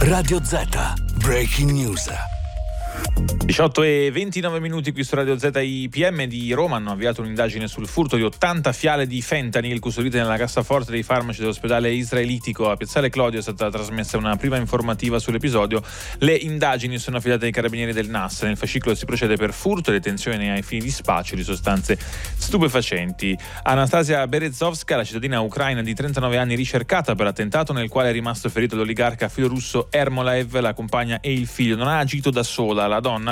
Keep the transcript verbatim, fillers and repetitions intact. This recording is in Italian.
Radio Z, Breaking News. diciotto e ventinove minuti qui su Radio Z. I P M di Roma hanno avviato un'indagine sul furto di ottanta fiale di fentanyl custodite nella cassaforte dei farmaci dell'ospedale israelitico. A Piazzale Clodio è stata trasmessa una prima informativa sull'episodio. Le indagini sono affidate ai carabinieri del N A S. Nel fascicolo si procede per furto e detenzione ai fini di spaccio di sostanze stupefacenti. Anastasia Berezovska, la cittadina ucraina di trentanove anni ricercata per l'attentato nel quale è rimasto ferito l'oligarca filorusso Ermolaev, la compagna e il figlio, non ha agito da sola. La donna